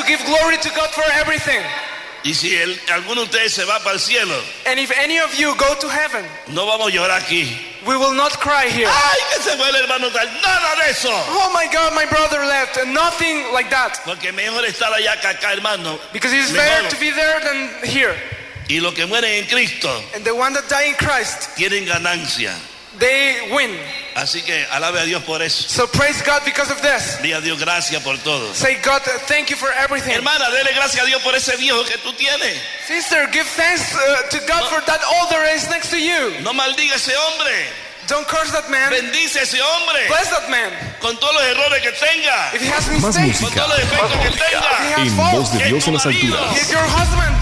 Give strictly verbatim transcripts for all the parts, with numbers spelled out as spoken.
give glory to God for everything. Y si el, alguno de ustedes se va para el cielo, And if any of you go to heaven, no vamos a llorar aquí. we will not cry here. Ay, que se fue el hermano tal. Nada de eso. Oh my God, my brother left. And nothing like that. Porque mejor estar allá que acá, hermano. Because it is Mejor. better to be there than here. Y los que mueren en Cristo And the one that die in Christ, tienen ganancia. they win. Así que alabe a Dios por eso. So praise God because of this. Diga a Dios gracias por todo. Say, God, thank you for everything. Hermana, dele gracias a Dios por ese viejo que tú tienes. Sister, give thanks uh, to God for that old that is next to you. No maldiga a ese hombre. Don't curse that man. Bendice a ese hombre. Bless that man. Con todos los errores que tenga. If he has Más mistakes, Con música todos los defectos que if he tenga. has en Voz faults, de Dios en las alturas. he's your husband.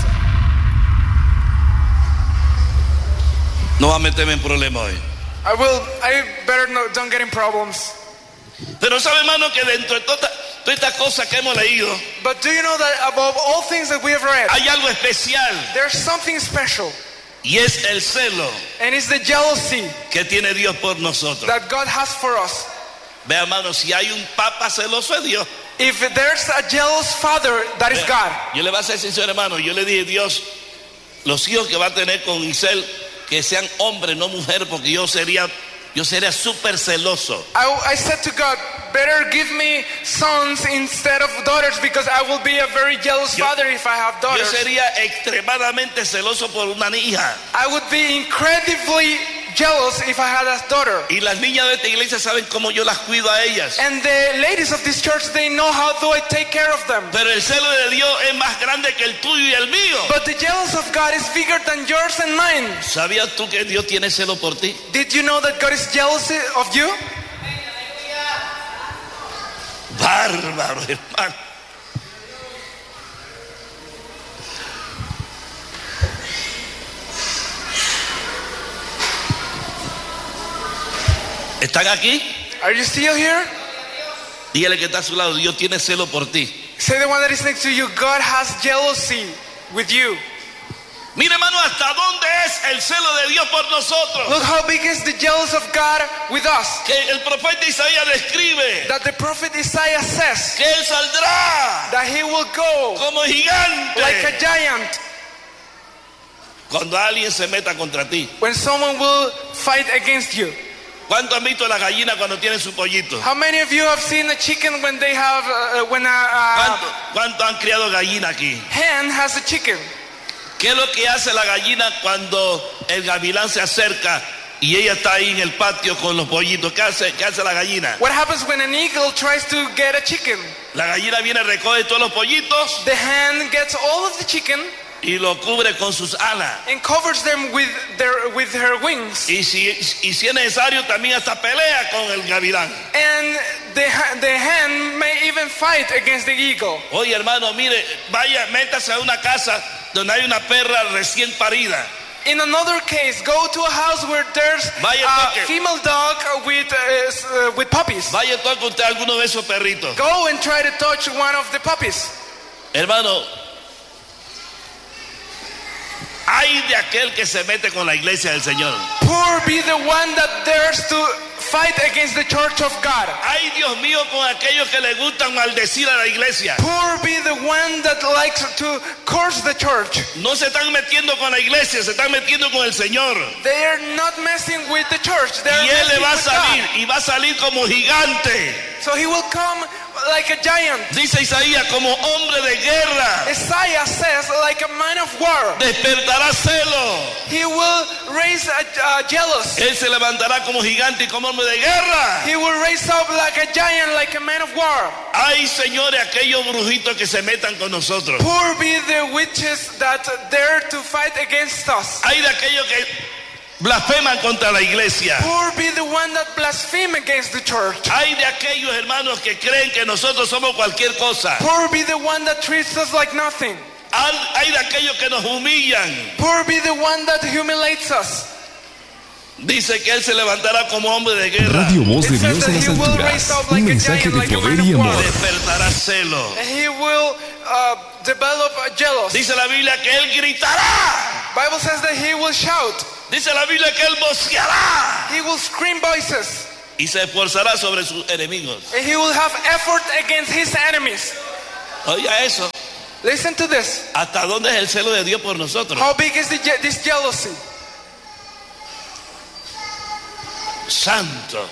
No va a meterme en problemas hoy. I will, I better no, don't get in problems. Pero sabe, hermano, que dentro de toda, toda esta cosa que hemos leído, But do you know that above all things that we have read, hay algo especial. there's something special. Y es el celo And it's the jealousy que tiene Dios por nosotros. that God has for us. Ve, hermano, si hay un papa celoso es Dios. If there's a jealous father, that is Ve, God. yo le voy a ser sincero, hermano. Yo le dije, Dios, los hijos que va a tener con Isel, que sean hombres, no mujeres, porque yo sería, yo sería súper celoso. I, I said to God, better give me sons instead of daughters, because I will be a very jealous Yo- father if I have Yo daughters. sería extremadamente celoso por una hija. I would be incredibly jealous if I had a daughter. Y las niñas de esta iglesia saben cómo yo las cuido a ellas. And the ladies of this church, they know how do I take care of them. Pero el celo de Dios es más grande que el tuyo y el mío. But the jealous of God is bigger than yours and mine. ¿Sabías tú que Dios tiene celo por ti? Did you know that God is jealous of you? Bárbaro, hermano. ¿Están aquí? Are you still here? Dígale que está a su lado, Dios tiene celo por ti. Say the one that is next to you, God has jealousy with you. Mire, hermano, hasta dónde es el celo de Dios por nosotros. Look how big is the jealous of God with us. Que el profeta Isaías describe That the prophet Isaiah says que él saldrá that he will go como gigante like a giant cuando alguien se meta contra ti. when someone will fight against you. ¿Cuánto han visto la gallina cuando tiene su pollito? How many of you have seen a chicken when they have uh, when a, ¿Cuánto, a cuánto han criado gallina aquí? hen has a chicken? ¿Qué es lo que hace la gallina cuando el gavilán se acerca y ella está ahí en el patio con los pollitos? ¿Qué hace, qué hace la gallina? What happens when an eagle tries to get a chicken? La gallina viene, recoge todos los pollitos The hen gets all of the chicken y lo cubre con sus alas. and covers them with their with her wings. Y si, y si es necesario, también hasta pelea con el gavilán. And the ha- the hen may even fight against the eagle. Oye, hermano, mire, vaya, métase a una casa donde hay una perra recién parida. In another case, go to a house where there's Vaya, a toque. female dog with uh, s- uh, with puppies. Vaya, toque usted alguno de esos perritos. Go and try to touch one of the puppies. Hermano, hay de aquel que se mete con la iglesia del Señor. Poor be the one that dares to fight against the church of God. Ay, Dios mío, con aquellos que le gustan maldecir a la iglesia. Poor be the one that likes to curse the church. No se están metiendo con la iglesia, se están metiendo con el Señor. They are not messing with the church. They are Y Él le messing va a with salir, God. y va a salir como gigante. So he will come like a giant. Dice Isaías, como hombre de guerra. Isaiah says, like a man of war. Despertará celo. He will raise a, a jealous. Él se levantará como gigante y como hombre de guerra. He will raise up like a giant, like a man of war. Ay, señores, aquellos brujitos que se metan con nosotros. Poor be the witches that dare to fight against us. Hay de aquellos que blasfeman contra la iglesia. Poor be the one that blaspheme against the church. Hay de aquellos hermanos que creen que nosotros somos cualquier cosa. Poor be the one that treats us like nothing. Hay hay de aquellos que nos humillan. Poor be the one that humiliates us. Dice que Él se levantará como hombre de guerra. Radio Voz de It says Dios en that las he will alturas. raise up Un like a mensaje giant, de like a poder man y of war. amor. Despertará celo. And he will uh, develop a jealous. Dice la Biblia que Él gritará. Bible says that he will shout. Dice la Biblia que Él voceará. He will scream voices. Y se esforzará sobre sus enemigos. And he will have effort against his enemies. Oiga eso. Listen to this. ¿Hasta dónde es el celo de Dios por nosotros? How big is the, je- this jealousy? Santo.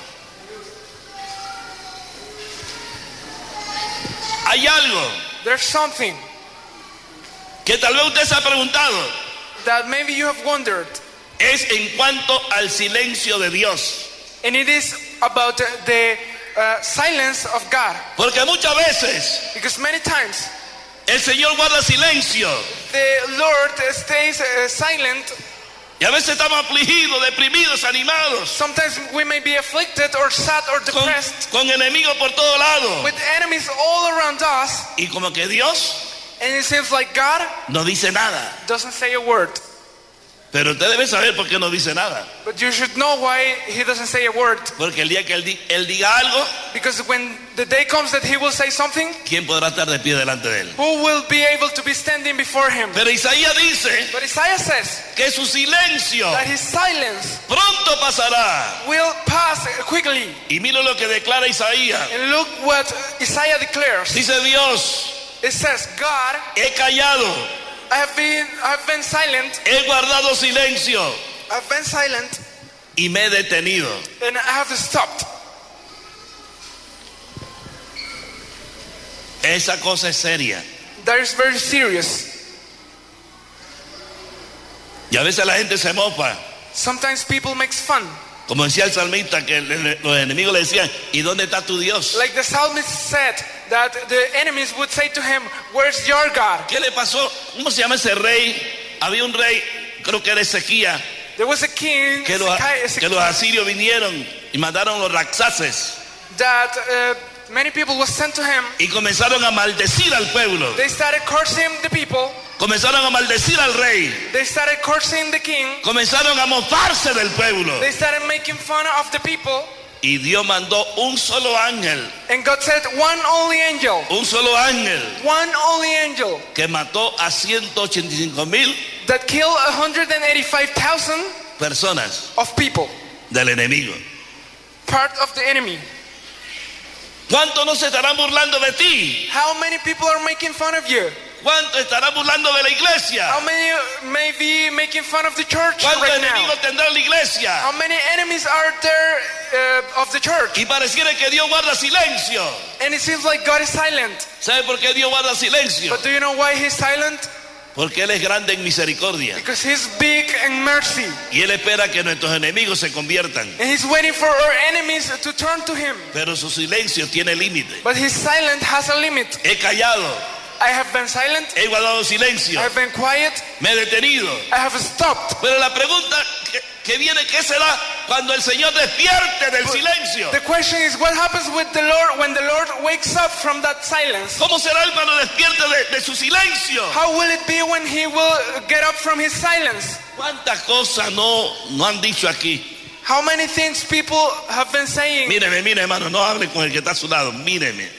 Hay algo There's something que tal vez usted se ha preguntado. that maybe you have wondered, Es en cuanto al silencio de Dios. and it is about uh, the uh, silence of God. Porque muchas veces Because many times el Señor guarda silencio. the Lord stays uh, silent. Y a veces estamos afligidos, deprimidos, animados. Sometimes we may be afflicted or sad or Con, depressed con enemigos por todos lados. with enemies all around us, Y como que Dios and it seems like God no dice nada. doesn't say a word. Pero usted debe saber por qué no dice nada. But you should know why he doesn't say a word. Porque el día que él, di- él diga algo, Because when the day comes that he will say something, ¿quién podrá estar de pie delante de él? who will be able to be standing before him? Pero Isaías dice But Isaiah says que su silencio that his silence pronto pasará. will pass quickly. Y mira lo que declara Isaías. And look what Isaiah declares. Dice Dios, It says, God, he callado, I have been, I have been silent, he guardado silencio I've been silent, y me he detenido. and I have stopped. Esa cosa es seria. That is very serious. Y a veces la gente se mofa. Sometimes people make fun. Como decía el salmista, que le- los enemigos le decían, ¿y dónde está tu Dios? Like the psalmist said, that the enemies would say to him, where's your God? ¿Qué le pasó? ¿Cómo se llama ese rey? Había un rey, creo que era Ezequías, There was a king, que los, Ezekiah- que los asirios vinieron y mandaron los raxaces that uh, many people was sent to him. y comenzaron a maldecir al pueblo. They started cursing the people. Comenzaron a maldecir al rey. They started cursing the king. Comenzaron a mofarse del pueblo. They started making fun of the people. Y Dios mandó un solo ángel, And God said, one only angel, un solo ángel, one only angel que mató a ciento ochenta y cinco mil that killed one hundred eighty-five thousand personas of people, del enemigo. part of the enemy. ¿Cuántos no se estarán burlando de ti? How many people are making fun of you? ¿Cuántos estarán burlando de la iglesia? How many may be making fun of the church ¿Cuántos right now? enemigos tendrá la iglesia? How many enemies are there uh, of the church? Y pareciera que Dios guarda silencio. And it seems like God is silent. ¿Sabe por qué Dios guarda silencio? But do you know why he's silent? Porque Él es grande en misericordia. Because he's big in mercy. Y Él espera que nuestros enemigos se conviertan. And he's waiting for our enemies to turn to him. Pero su silencio tiene límite. But his silence has a limit. He callado, I have been silent. he guardado silencio, I have been quiet. me he detenido. I have stopped. Pero la pregunta que, que viene, ¿qué será cuando el Señor despierte del silencio? The question is, what happens with the Lord when the Lord wakes up from that silence? ¿Cómo será Él cuando despierte de, de su silencio? How will it be when he will get up from his silence? ¿Cuántas cosas no, no han dicho aquí? How many things people have been saying? Míreme, mire hermano, no hable con el que está a su lado, míreme.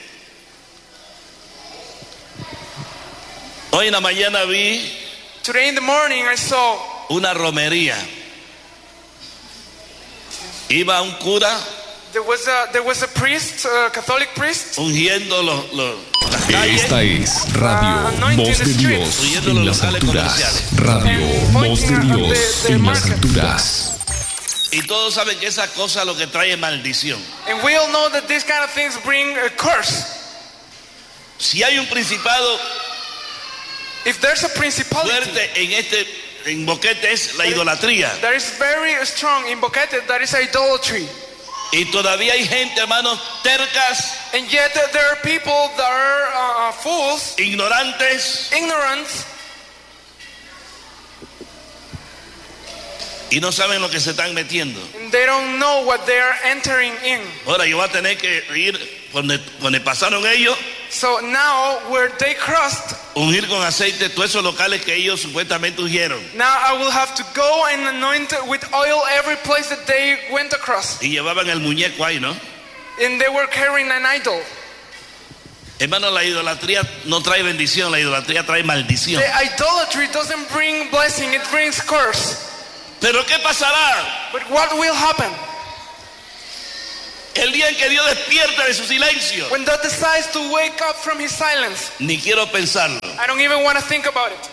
Hoy en la mañana vi Today in the morning I saw una romería. Iba un cura there was a there was a priest, a Catholic priest, ungiendo los, los, las calles. Esta es Radio anointing Voz the de streets. Dios Huyendo en los las locales alturas. comerciales. Radio And Voz de pointing at Dios the- the en las market. alturas. Y todos saben que esa cosa lo que trae es maldición. and we all know that these kind of things bring a curse. Si hay un principado If there's a principality fuerte en este en Boquete es la idolatría. that is very strong in Boquete, that is idolatry. Y todavía hay gente, hermanos, tercas, And yet there are people that are uh, fools, ignorantes, ignorant, y no saben lo que se están metiendo. and they don't know what they are entering in. Ahora yo voy a tener que ir donde, donde pasaron ellos, So now where they crossed, ungir con aceite todos esos locales que ellos supuestamente ungieron. now I will have to go and anoint with oil every place that they went across. Y llevaban el muñeco ahí, ¿no? And they were carrying an idol. Hermano, la idolatría no trae bendición, la idolatría trae maldición. The idolatry doesn't bring blessing, it brings curse. Pero ¿qué pasará But what will happen? El día en que Dios despierta de su silencio. When God decides to wake up from his silence. Ni quiero pensarlo. I don't even want to think about it.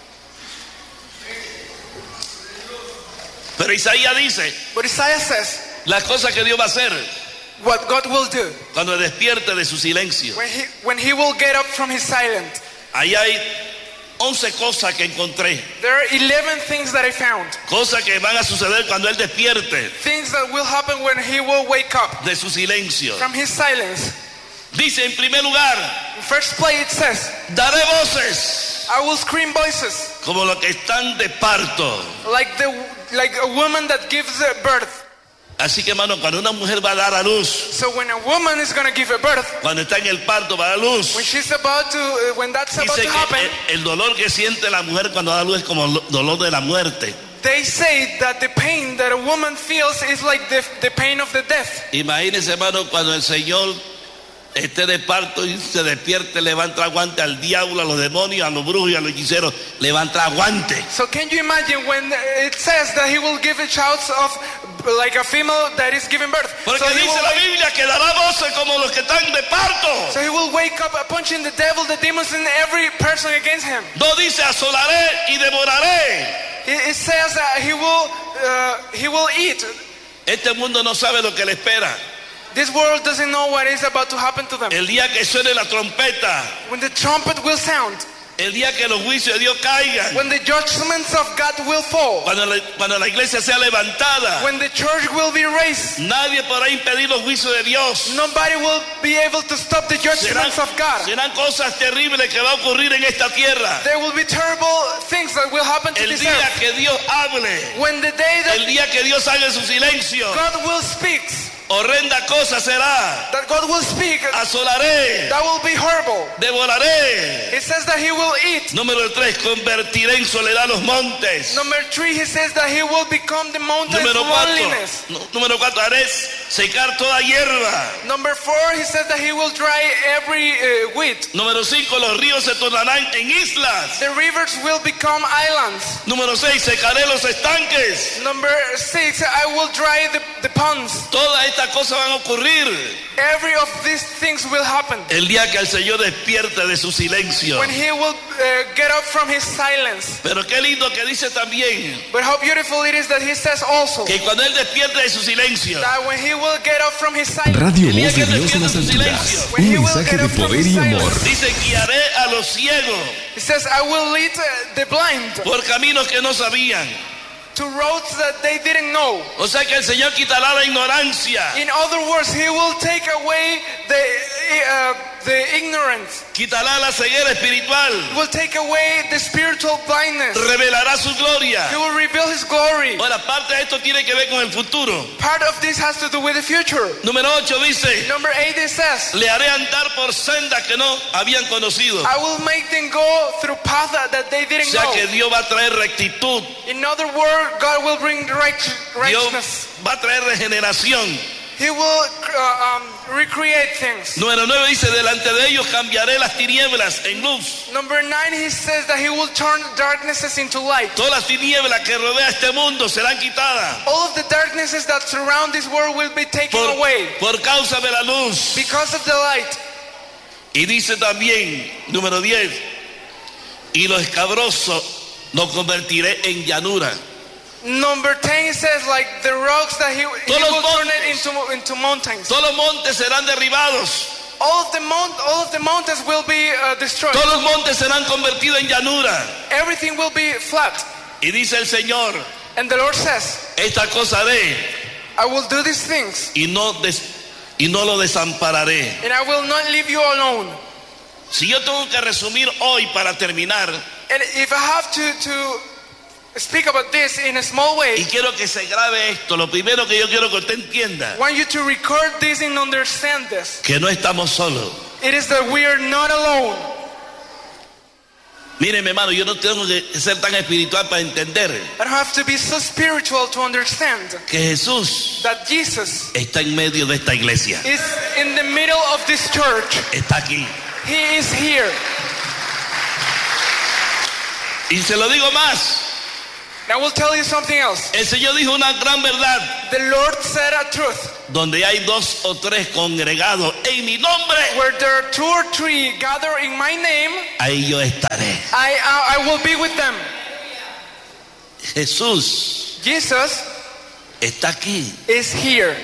Pero Isaías dice, But Isaiah says, las cosas que Dios va a hacer what God will do cuando despierte de su silencio. when he, when he will get up from his silence. Ahí hay once cosas que encontré. There are eleven things that I found. Cosas que van a suceder cuando Él despierte Things that will happen when he will wake up de su silencio. from his silence. Dice en primer lugar, In first place it says, daré voces I will scream voices como los que están de parto. like the like a woman that gives uh, birth. Así que hermano, cuando una mujer va a dar a luz, So when a woman is going to give a birth, cuando está en el parto va a dar luz, when she's about to, uh, when that's about dice to que happen, el, el dolor que siente la mujer cuando da luz es como el dolor de la muerte. they say that the pain that a woman feels is like the, the pain of the death. Imagínense hermano, cuando el Señor esté de parto y se despierte, le va a entrar guante al diablo, a los demonios, a los brujos y a los hechiceros, le va a entrar guante. So can you imagine when it says that he will give a shout of like a female that is giving birth? Porque So he, dice will la wake, Biblia que dará voces como los que están de parto. so he will wake up punching the devil, the demons, and every person against him. No dice asolaré y devoraré. It, it says that he will uh, he will eat. Este mundo no sabe lo que le espera. This world doesn't know what is about to happen to them. El día que suene la trompeta, When the trumpet will sound, el día que los juicios de Dios caigan, when the judgments of God will fall, cuando la, cuando la iglesia sea levantada, when the church will be raised, nadie podrá impedir los juicios de Dios. nobody will be able to stop the Serán, judgments of God. serán cosas terribles que va a ocurrir en esta tierra. There will be terrible things that will happen to El this día earth. que Dios hable, When the day that el día que Dios haga su silencio, God will speak, horrenda cosa será. that God will speak, Asolaré, that will be horrible. devoraré. It says that he will eat. Número tres, convertiré en soledad los montes. Number three, he says that he will become the mountain's Número cuatro, loneliness. nú- número cuatro, haré secar toda hierba. Number four, he says that he will dry every uh, wheat. Número cinco, los ríos se tornarán en islas. The rivers will become islands. Número seis, secaré los estanques. Number six, I will dry the, the ponds. Todas estas cosas van a ocurrir Every of these things will happen el día que el Señor despierte de su silencio. when he will uh, get up from his silence. Pero qué lindo que dice también But how beautiful it is that he says also que cuando Él despierte de su silencio, that when he will get up from his silence, Radio El día Voz que de Él Dios en las despierte su alturas. silencio. when he Un will mensaje get de up from poder his y amor. silence, dice, guiaré a los ciegos he says, I will lead uh, the blind por caminos que no sabían. to roads that they didn't know. O sea que el Señor quitará la ignorancia, In other words, he will take away the uh, the ignorance. quitará la ceguera espiritual, He will take away the spiritual blindness. revelará su He gloria. will reveal his glory. Ahora, parte de esto tiene que ver con el futuro. Part of this has to do with the future. Número ocho dice, Number eight, it says, le haré andar por sendas que no habían conocido. I will make them go through paths that they O didn't sea que know. Dios va a traer rectitud, In other words, God will bring right, Dios righteousness. va a traer regeneración. He will uh, um, recreate things. Número nueve dice, delante de ellos cambiaré las tinieblas en luz. Number nine, he says that he will turn darknesses into light. Todas las tinieblas que rodea este mundo serán quitadas All of the darknesses that surround this world will be taken por, away por causa de la luz. because of the light. Y dice también, número diez, y lo escabroso lo convertiré en llanura. Number ten, he says like the rocks that he, he Todos will los turn it montes. into, into mountains. Todos los montes serán derribados. All of the mount, all of the mountains will be uh, destroyed. Todos los montes serán convertidos en llanura. Everything will be flat. Y dice el Señor, And the Lord says, esta cosa haré I will do these things y no, des- y no lo desampararé. and I will not leave you alone. Si yo tengo que resumir hoy para terminar, And if I have to, to speak about this in a small way, y quiero que se grabe esto, lo primero que yo quiero que usted entienda, I want you to record this and understand this. que no estamos solos. It is that we are not alone. Mire, mi hermano, yo no tengo que ser tan espiritual para entender I don't have to be so spiritual to understand que Jesús that Jesus está en medio de esta iglesia. is in the middle of this church. Está aquí. He is here. Y se lo digo más. And I will tell you something else. El Señor dijo una gran verdad. The Lord said a truth. donde hay dos o tres congregados en mi nombre, where there are two or three gather in my name, ahí yo estaré. I, I, I will be with them. Jesús Jesus está aquí. is here.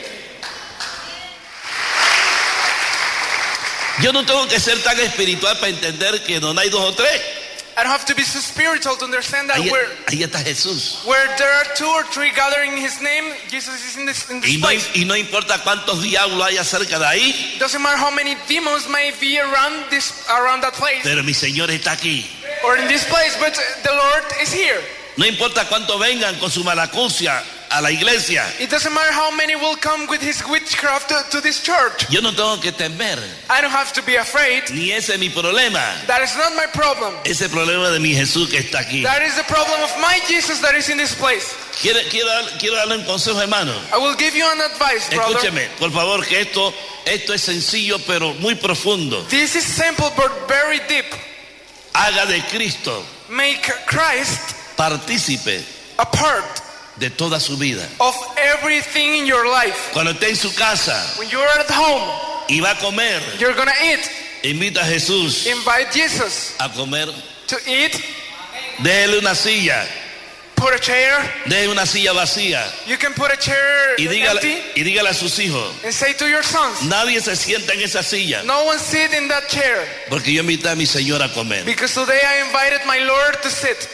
Yo no tengo que ser tan espiritual para entender que donde hay dos o tres, I don't have to be so spiritual to understand that ahí, where, ahí está Jesús. where there are two or three gathering in His name, Jesus is in this, in this Y no, place. y no importa cuántos diablos haya cerca de ahí, Doesn't matter how many demons may be around this, around that place, pero mi Señor está aquí. or in this place, but the Lord is here. No importa cuánto vengan con su malacucia a la iglesia, It doesn't matter how many will come with his witchcraft to, to this church. yo no tengo que temer, I don't have to be afraid. ni ese es mi problema. That is not my problem. Ese problema de mi Jesús que está aquí. That is the problem of my Jesus that is in this place. Quiero, quiero, dar- quiero darle un consejo, hermano. I will give you an advice, brother. Escúcheme, por favor, que esto, esto es sencillo pero muy profundo. This is simple but very deep. Haga de Cristo Make Christ partícipe a part de toda su vida. of everything in your life. Cuando esté en su casa When you're at home, y va a comer, you're gonna eat. invita a Jesús Invite Jesus a comer. to eat. Déjele una silla, Put a chair. déjele una silla vacía You can put a chair y dígale, empty y dígale a sus hijos, and say to your sons, nadie se sienta en esa silla no one sit in that chair, porque yo invité a mi Señor a comer. because today I invited my Lord to sit.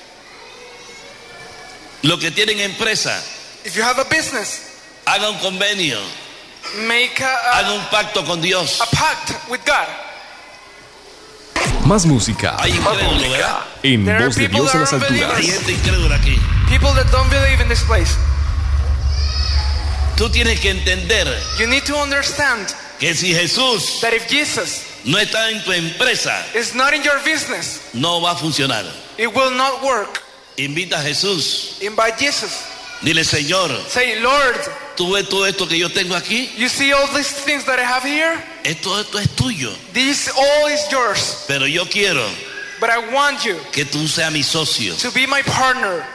Los que tienen empresa, If you have a business, haga un convenio, make a, a, haga un pacto con Dios. a pact with God. Más música Hay incrédulos, ¿verdad? en There are Voz de people Dios en las that are Hay alturas. gente incrédula aquí. People that don't believe in this place. Tú tienes que entender You need to understand que si Jesús that if Jesus no está en tu empresa, is not in your business, no va a funcionar. it will not work. Invita a Jesús. Invite Jesus. Dile, Señor, Say, Lord, tú ves todo esto que yo tengo aquí. you see all these things that I have here? Esto, esto es tuyo. This all is yours. Pero yo quiero But I want you que tú seas mi socio. to be my partner.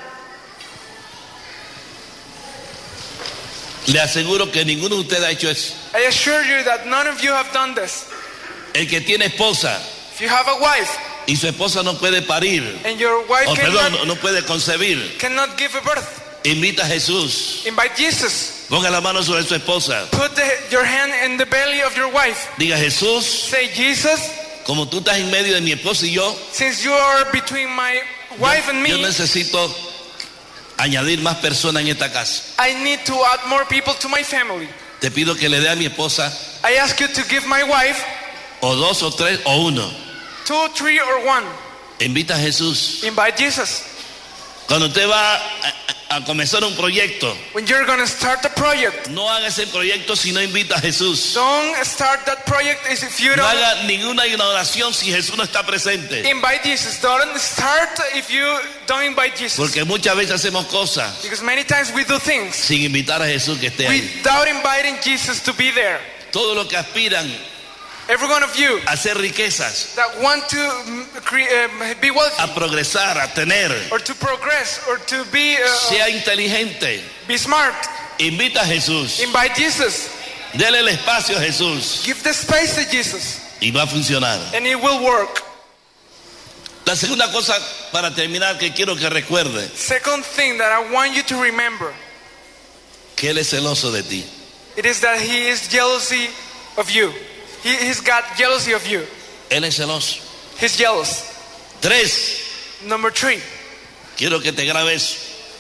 Le aseguro que ninguno de ustedes ha hecho eso. I assure you that none of you have done this. El que tiene esposa If you have a wife y su esposa no puede parir, and your wife o perdón, cannot, no, no puede concebir, cannot give a birth, invita a Jesús. invite Jesus. Ponga la mano sobre su esposa. Put the, your hand in the belly of your wife. Diga, Jesús, Say, Jesus, como tú estás en medio de mi esposa y yo, since you are between my wife and yo me, necesito añadir más personas en esta casa. I need to add more people to my family. Te pido que le dé a mi esposa I ask you to give my wife o dos o tres o uno. two, three, or one. Invita a Jesús. Invite Jesus. Cuando usted va a, a comenzar un proyecto, When you're going to start a project, no haga ese proyecto si no invita a Jesús. don't start that project as if you No don't haga ninguna inauguración si Jesús no está presente. invite Jesus. Don't start if you don't invite Jesus. Porque muchas veces hacemos cosas Because many times we do things sin invitar a Jesús que esté ahí. without inviting Jesus to be there. Todos los que aspiran Every one of you a hacer riquezas, that want to mm, cre- um, be wealthy a progresar, a tener, or to progress or to be uh, sea inteligente, be smart, invita a Jesús. invite Jesus. Dele el espacio a Jesús Give the space to Jesus y va a funcionar. and it will work. La segunda cosa para terminar que quiero que recuerde, Second thing that I want you to remember, que Él es celoso de ti. it is that He is jealousy of you. He, he's got jealousy of you. Él es celoso. He's jealous. Tres, Number three, quiero que te grabes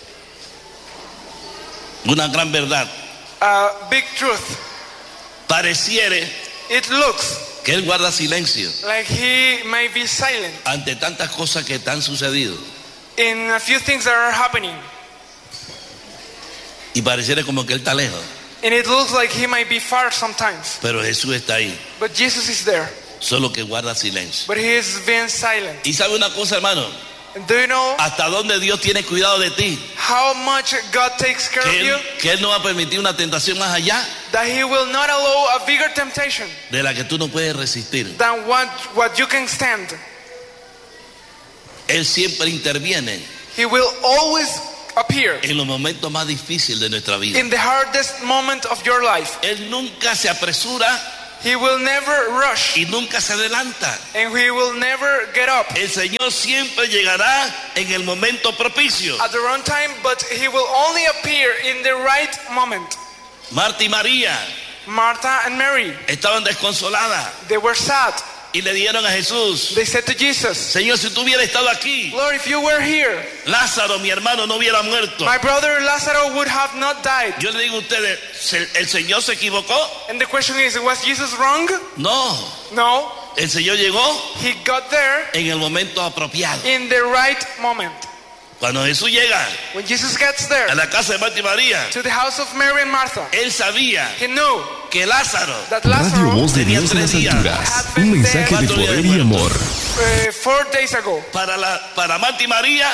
una gran verdad. uh, big truth. Pareciere It looks que Él guarda silencio like He may be silent ante tantas cosas que te han sucedido. in a few things that are happening. Y pareciera como que Él está lejos. And it looks like He might be far sometimes. Pero Jesús está ahí, But Jesus is there. solo que guarda silencio. But He is being silent. Y sabe una cosa, hermano, And do you know hasta dónde Dios tiene cuidado de ti, how much God takes care que of you? Él, que Él no va a permitir una tentación más allá That He will not allow a bigger temptation de la que tú no puedes resistir. than what, what you can stand. Él siempre interviene He will always appear en los momentos más difíciles de nuestra vida. in the hardest moment of your life. Él nunca se apresura He will never rush y nunca se adelanta. and he will never get up El Señor siempre llegará en el momento propicio. at the wrong time, but he will only appear in the right moment. Marta y María Martha and Mary, estaban desconsoladas they were sad. y le dijeron a Jesús: They said to Jesus, Señor, si tú hubieras estado aquí, Lord, if you were here, Lázaro, mi hermano, no hubiera muerto. my brother Lazarus would have not died. Yo le digo a ustedes, ¿se- ¿el Señor se equivocó? And the question is, was Jesus wrong? No, No, el Señor llegó he got there en el momento apropiado. in the right moment. Cuando Jesús llega When Jesus gets there a la casa de Marta y María, to the house of Mary and Martha, él sabía he knew que Lázaro that Radio Lazarus Voz de tenía Dios en las tres días. alturas. Un mensaje de poder y amor. uh, four days ago, para, la, para Marta y María,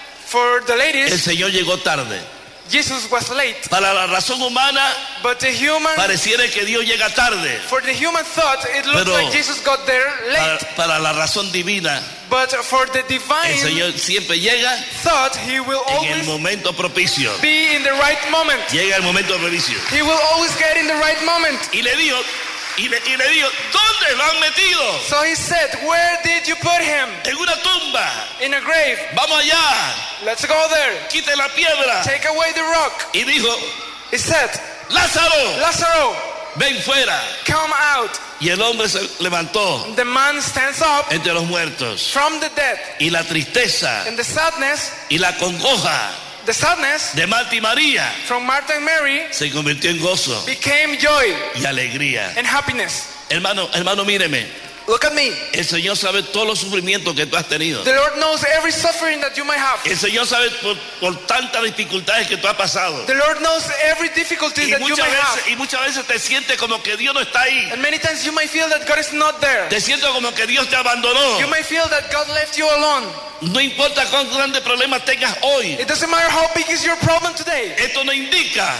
for the el ladies, Señor llegó tarde. Jesus was late. Para la razón humana, But the human, pareciera que Dios llega tarde. for the human thought, it looked Pero- like Jesus got there Para, late. para la razón divina, But for the el divine Señor siempre llega thought, he will en el always momento propicio. be in the right moment. Llega el momento propicio. He will always get in the right moment. Y le dijo, y le, y le dijo, ¿dónde lo han metido? So he said, where did you put him? En una tumba. In a grave. Vamos allá. Let's go there. Quite la piedra. Take away the rock. Y dijo, He said, Lázaro, Lazarus, ven fuera. come out. Y el hombre se levantó The man stands up entre los muertos. from the dead. Y la tristeza And the sadness, y la congoja the sadness de Marta y María from Martha and Mary se convirtió en gozo became joy y alegría. and happiness. Hermano, hermano, míreme. Look at me. El Señor sabe todos los sufrimientos que tú has tenido. The Lord knows every suffering that you might have. El Señor sabe por, por tantas dificultades que tú has pasado. The Lord knows every difficulty Y that you muchas, might have. veces, y muchas veces te sientes como que Dios no está ahí. And many times you might feel that God is not there. Te sientes como que Dios te abandonó. You might feel that God left you alone. No importa cuán grandes problemas tengas hoy. It doesn't matter how big is your problem today. Esto no indica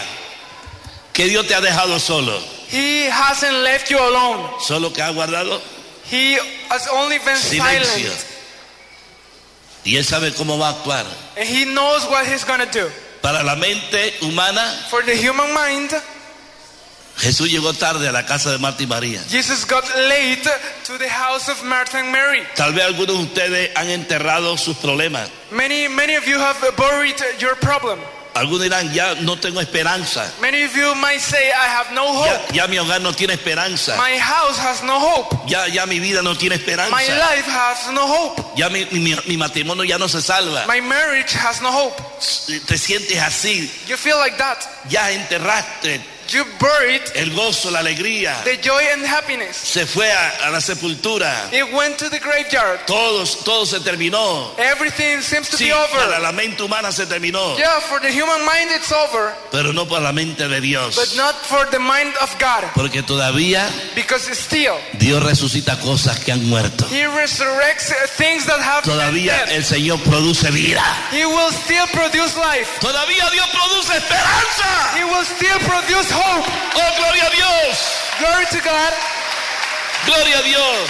que Dios te ha dejado solo. He hasn't left you alone. Solo que ha guardado He has only been silencio. silent. Y Él sabe cómo va a actuar. And he knows what he's going to do. Para la mente humana, For the human mind, Jesús llegó tarde a la casa de Marta y María. Jesus got late to the house of Martha and Mary. Tal vez algunos de ustedes han enterrado sus problemas. Many, many of you have buried your problem. Algunos dirán, ya no tengo esperanza. Many of you might say, I have no hope. Ya, ya mi hogar no tiene esperanza. My house has no hope. Ya, ya mi vida no tiene esperanza. My life has no hope. Ya mi, mi, mi matrimonio ya no se salva. My marriage has no hope. Te sientes así. You feel like that. Ya enterraste You buried el gozo, la alegría. the joy and happiness. Se fue a, a la sepultura. It went to the graveyard. Todo, todo se terminó. Everything seems to Sí, be para over. la mente humana se terminó. Yeah, for the human mind it's over, Pero no para la mente de Dios. but not for the mind of God. Porque todavía Because still, Dios resucita cosas que han muerto. He resurrects uh, things that have been Todavía dead. el Señor produce vida. He will still produce life. Todavía Dios produce esperanza. He will still produce hope. Oh, gloria a Dios. Glory to God. Gloria a Dios.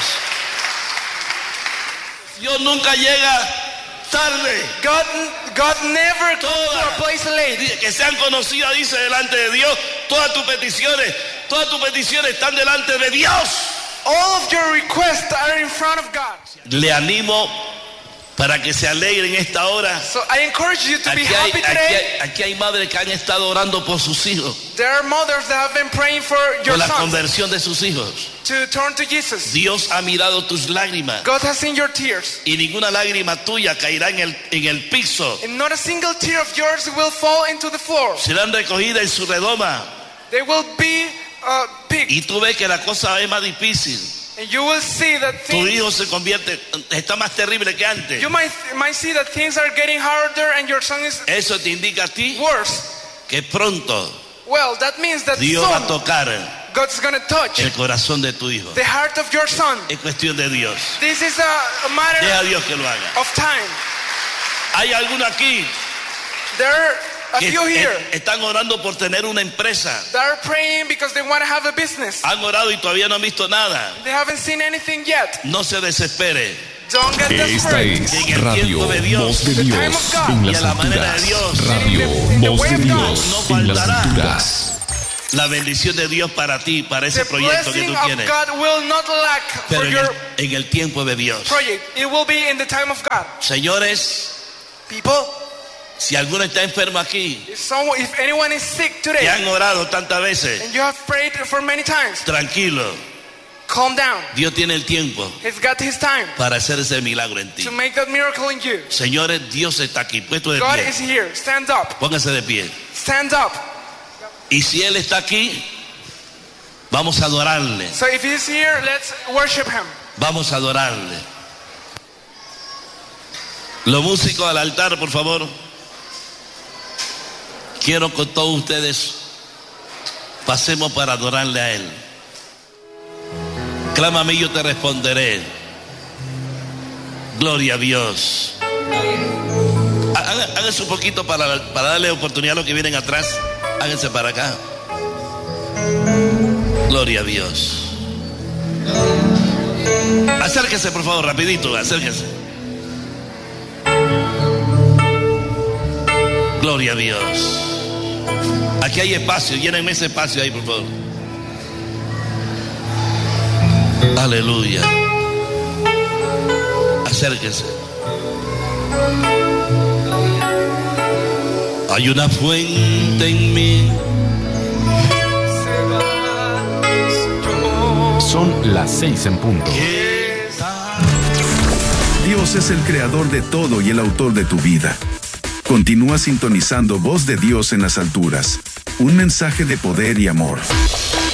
Dios nunca llega tarde. God, God never comes to Toda. a place late. Dice que sean conocidas, dice, delante de Dios. Todas tus peticiones, todas tus peticiones están delante de Dios. All of your requests are in front of God. Le animo para que se alegre en esta hora. So I encourage you to be Aquí hay, happy aquí, today. hay, aquí hay madres que han estado orando por sus hijos, There are mothers that have been praying for your por la sons conversión de sus hijos. to turn to Jesus. Dios ha mirado tus lágrimas God has seen your tears. y ninguna lágrima tuya caerá en el, en el piso. And not a single tear of yours will fall into the floor. Serán recogidas en su redoma. They will be uh, picked. Y tú ves que la cosa es más difícil. And you will see that Tu things, hijo se convierte, está más terrible que antes. you might, might see that things are getting harder and your son is Eso te indica a ti worse. que pronto Well, that means that Dios va a soon tocar God's going to touch el corazón de tu hijo. the heart of your son. Es cuestión de Dios. This is a, a matter Deja a Dios que lo haga. of time. Hay alguno aquí There are a que few here e- están orando por tener una empresa. that are praying because they want to have a business. Han orado y todavía no han visto nada. They haven't seen anything yet. No se desespere. Don't get Esta desperate. es En el Radio tiempo de Dios, Voz de the time Dios of God, en y a las la manera de alturas. Dios. Radio In the Voz way de of Dios God. en las No faltará. alturas. La bendición de Dios para ti, para ese The proyecto que blessing tú of tienes. God will not lack Pero for en your el, en el tiempo de Dios. project. It will be in the time of God. Señores, People, si alguno está enfermo aquí, if someone, if anyone is sick y today han orado tantas veces, and you have prayed for many times, tranquilo, calm down. Dios tiene el tiempo He's got his time para hacer ese milagro en ti. to make that miracle in you. Señores, Dios está aquí, puesto de God pie. is here. Stand up. Póngase de pie. Stand up. Y si Él está aquí, vamos a adorarle. So if he's here, let's worship him. Vamos a adorarle. Los músicos al altar, por favor. Quiero con todos ustedes pasemos para adorarle a Él. Clama a mí, yo te responderé. Gloria a Dios. Hagan- Háganse un poquito para, para darle oportunidad a los que vienen atrás. Háganse para acá. Gloria a Dios. Acérquese, por favor, rapidito, acérquese. Gloria a Dios. Aquí hay espacio, llénenme ese espacio ahí, por favor. Aleluya. Acérquese. Hay una fuente en mí. Son las seis en punto. Dios es el creador de todo y el autor de tu vida. Continúa sintonizando Voz de Dios en las alturas. Un mensaje de poder y amor.